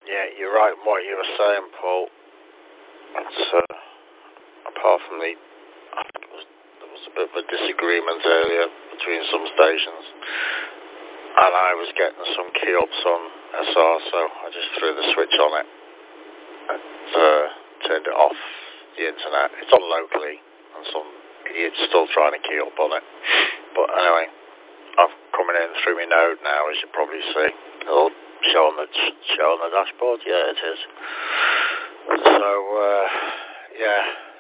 Yeah, you're right in what you were saying, Paul. It's, apart from I think there was a bit of a disagreement earlier between some stations, and I was getting some key ups on SR, so I just threw the switch on it and turned it off the internet. It's on locally, and some idiot's still trying to key up on it. But anyway, I'm coming in through my node now, as you probably see. It'll show on the dashboard. Yeah, it is. So yeah,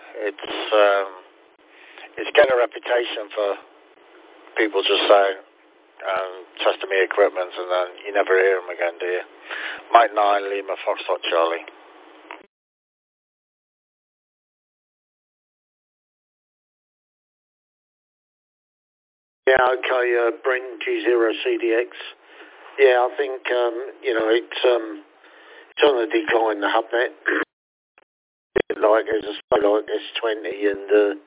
it's getting a reputation for people just saying testing me equipment, and then you never hear them again, do you? Mike 9 Lima Foxtrot Charlie. Yeah, okay, Brent G0CDX. Yeah, I think, it's on the decline, the HubNet. Like, there's a site like S20 and,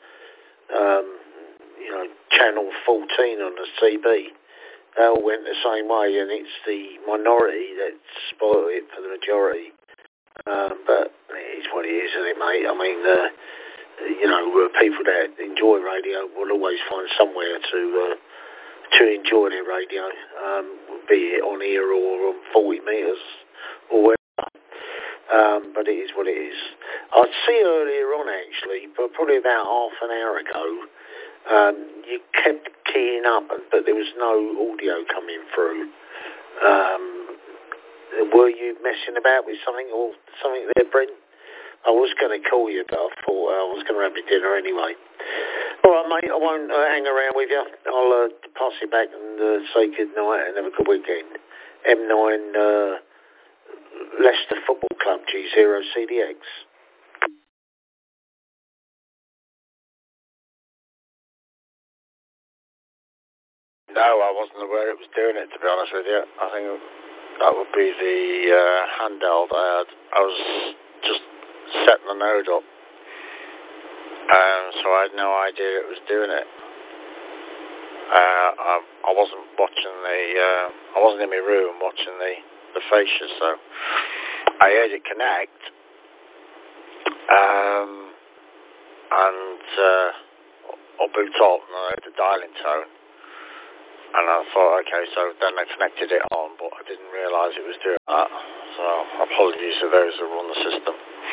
Channel 14 on the CB. They all went the same way, and it's the minority that spoiled it for the majority. But it is what it is, isn't it, mate? I mean, people that enjoy radio will always find somewhere to enjoy their radio, be it on here or on 40 metres or whatever. But it is what it is. I'd see earlier on, actually, but probably about half an hour ago, you kept keying up, but there was no audio coming through. Were you messing about with something or something there, Brent? I was going to call you, but I thought I was going to have my dinner anyway. All right, mate, I won't hang around with you. I'll pass you back and say good night and have a good weekend. M9 Leicester Football Club G0CDX. No, I wasn't aware it was doing it, to be honest with you. I think that would be the handheld I had. I was just setting the node up, so I had no idea it was doing it. I wasn't watching I wasn't in my room watching the fascias, so I heard it connect, and I'll boot up, and I heard the dialing tone. And I thought, okay, so then I connected it on, but I didn't realise it was doing that. So apologies to those who run the system.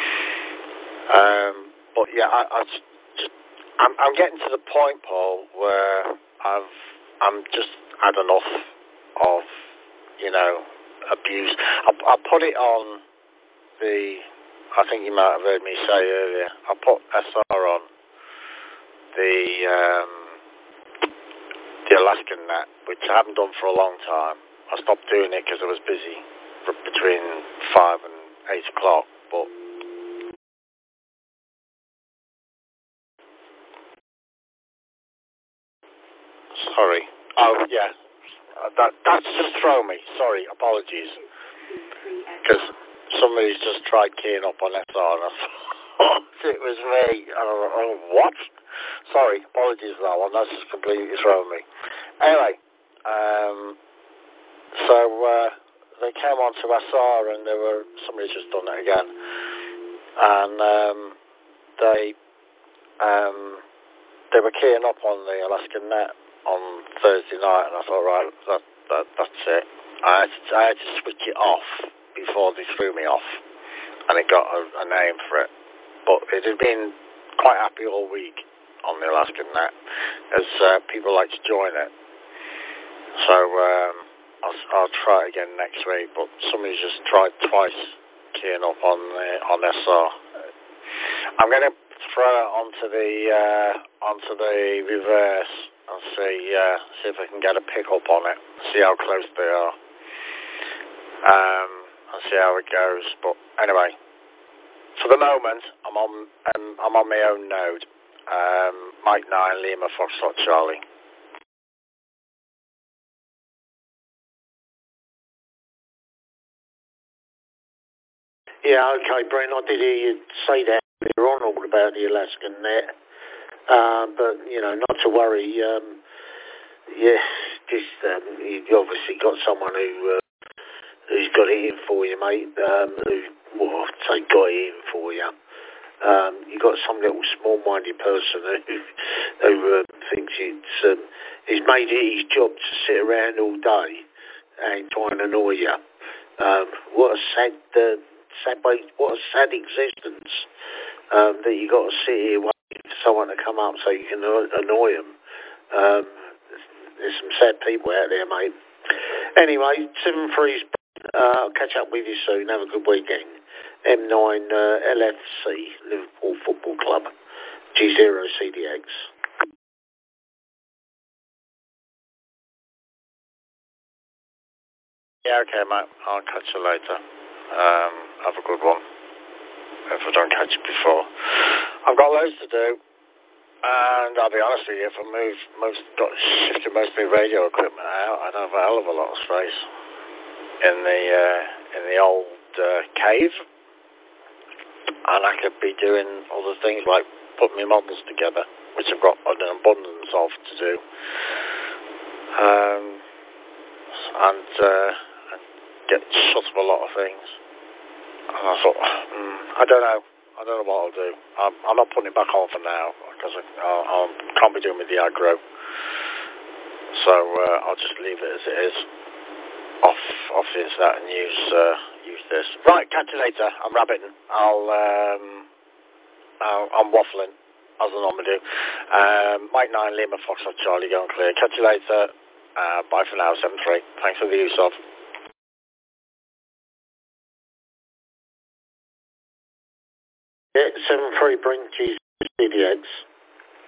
But yeah, I'm getting to the point, Paul, where I'm just had enough of, abuse. I put it on I think you might have heard me say earlier, I put SR on the Alaskan net, which I haven't done for a long time. I stopped doing it because I was busy between 5 and 8 o'clock, but sorry. Oh, yeah. That's just thrown me. Sorry, apologies. Because somebody's just tried keying up on SR and I thought it was me. And I was like, oh, what? Sorry, apologies for that one. That's just completely thrown me. Anyway, so they came on to SR and somebody's just done it again. And they were keying up on the Alaskan net on Thursday night, and I thought, right, that's it. I had to switch it off before they threw me off, and it got a name for it. But it had been quite happy all week on the Alaskan net, as people like to join it. So I'll try it again next week. But somebody's just tried twice keying up on SR. I'm going to throw it onto the reverse and see if I can get a pickup on it. See how close they are. And see how it goes. But anyway, for the moment, I'm on my own node. Mike 9 Lima Foxtrot Charlie. Yeah, okay, Brent, I did hear you say that earlier on all about the Alaskan net. But, not to worry. You've obviously got someone who who's got it in for you, mate. Well, I'd say got it in for you. You got some little small-minded person who thinks he's made it his job to sit around all day and try and annoy you. What a sad existence that you got to sit here waiting for someone to come up so you can annoy them. There's some sad people out there, mate. Anyway, 7-3's. I'll catch up with you soon. Have a good weekend. M9 LFC, Liverpool Football Club, G0 CDX. Yeah, okay, mate. I'll catch you later. Have a good one. If I don't catch you before. I've got loads to do. And I'll be honest with you, if I shifted most of my radio equipment out, I'd have a hell of a lot of space in the old cave. And I could be doing other things like putting my models together, which I've got an abundance of to do. And get shut of a lot of things. And I thought, I don't know what I'll do. I'm not putting it back on for now because I can't be doing with the aggro. So I'll just leave it as it is. Off the internet and use this. Right, catch you later. I'm rabbiting. I'm waffling as I normally do. Mike 9, Lima, Foxtrot, Charlie, going clear. Catch you later. Bye for now, 7-3. Thanks for the use of. Yeah, 7-3 bring G CDX.